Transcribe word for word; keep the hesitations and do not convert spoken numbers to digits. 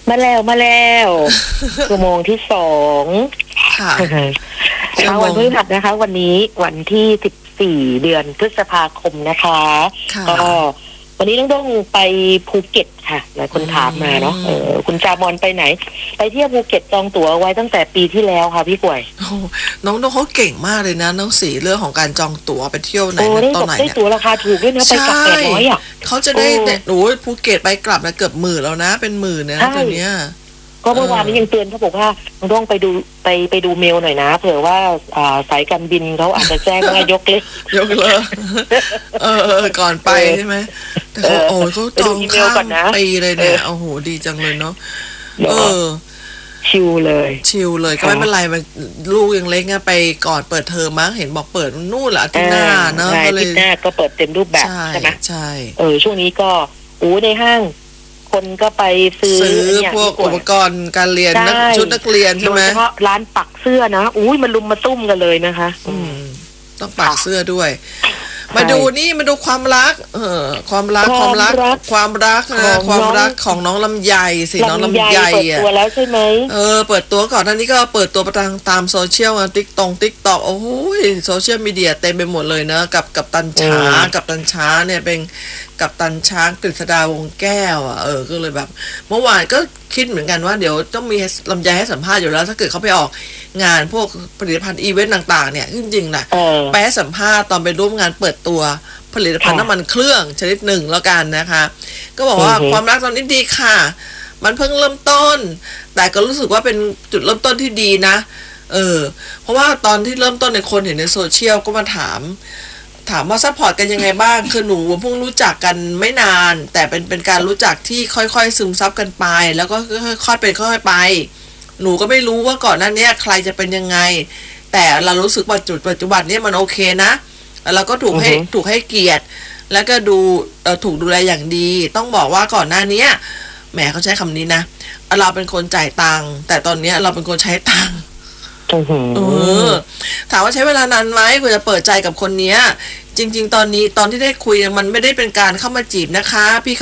มาแล้วมาแล้วชั่วโมงที่สองค่ะเช้าวันพฤหัสนะคะ วันนี้วันที่สิบสี่เดือนพฤษภาคมนะคะก็วันนี้ต้องไปภูเก็ตค่ะหลายคนถามมาเนาะเออคุณจามอนไปไหนไปเที่ยวภูเก็ตจองตั๋วไว้ตั้งแต่ปีที่แล้วค่ะพี่ป่วยน้องน้องเขาเก่งมากเลยนะน้องสีเรื่องของการจองตั๋วไปเที่ยวไหนตอนไหนเนี่ยได้ตั๋วราคาถูกด้วยนะไปกลับแปดร้อยอ่ะเขาจะได้โอ้ยภูเก็ตไปกลับนะเกือบหมื่นแล้วนะเป็นหมื่นเนี่ยตอนเนี้ยก็เมื่อวานนี้ยังเตือนเขาบอกว่าต้องไปดูไปไปดูเมลหน่อยนะเผื่อว่าสายการบินเขาอาจจะแจ้งว่ายกเลิกยกเลิกเออก่อนไปใช่ไหมแต่เขาโอ้ยเขาจองข้ามปีเลยเนี่ยโอ้โหดีจังเลยเนาะเออชิลเลยชิลเลยก็ไม่เป็นไรมันลูกยังเล็กไงไปก่อนเปิดเทอมมั้งเห็นบอกเปิดนู่นแหละอาทิตย์หน้าเนาะก็เลยอาทิตย์หน้าก็เปิดเต็มรูปแบบใช่ไหมใช่เออช่วงนี้ก็อู้ในห้างคนก็ไปซื้อพวกอุปกรณ์การเรียนชุดนักเรียนใช่ไหมโดยเฉพาะร้านปักเสื้อนะอุ้ยมันลุมมาตุ้มกันเลยนะคะอืมต้องปักเสื้อด้วยมาดูนี่มาดูความรักเออความรักความรักความรักนะความรักของน้องลำไยสิน้องลำไยอ่ะเปิดตัวแล้วใช่ไหมเออเปิดตัวก่อนหน้านี้ก็เปิดตัวไปทางตามโซเชียลติ๊กตงติ๊กตอกโอ้โหโซเชียลมีเดียเต็มไปหมดเลยนะกับกับตันช้ากับตันช้าเนี่ยเป็นกับตันช้างกฤษดาวงแก้วอ่ะเออก็เลยแบบเมื่อวานก็คิดเหมือนกันว่าเดี๋ยวต้องมีลำไยให้สัมภาษณ์อยู่แล้วถ้าเกิดเขาไปออกงานพวกผลิตภัณฑ์อีเวนต์ต่างๆเนี่ยจริงๆนะไปให้สัมภาษณ์ตอนไปร่วมงานเปิดตัวผลิตภัณฑ์น้ำมันเครื่องชนิดหนึ่งแล้วกันนะคะก็บอกว่าความรักตอนนี้ดีค่ะมันเพิ่งเริ่มต้นแต่ก็รู้สึกว่าเป็นจุดเริ่มต้นที่ดีนะเออเพราะว่าตอนที่เริ่มต้นในคนเห็นในโซเชียลก็มาถามถามว่าซัพพอร์ตกันยังไงบ้างคือหนูเพิ่งรู้จักกันไม่นานแต่เป็นเป็นการรู้จักที่ค่อยๆซึมซับกันไปแล้วก็ค่อยๆเป็นค่อยๆไปหนูก็ไม่รู้ว่าก่อนหน้านี้ใครจะเป็นยังไงแต่เรารู้สึกว่าจุดปัจจุบันนี้มันโอเคนะแล้วเราก็ถูกให้ถูกให้เกียรติแล้วก็ดูถูกดูแลอย่างดีต้องบอกว่าก่อนหน้านี้แหมเขาใช้คำนี้นะเราเป็นคนจ่ายตังค์แต่ตอนนี้เราเป็นคนใช้ตังค์เออถามว่าใช้เวลานานไหมกว่าจะเปิดใจกับคนนี้จริงๆตอนนี้ตอนที่ได้คุยมันไม่ได้เป็นการเข้ามาจีบนะคะพี่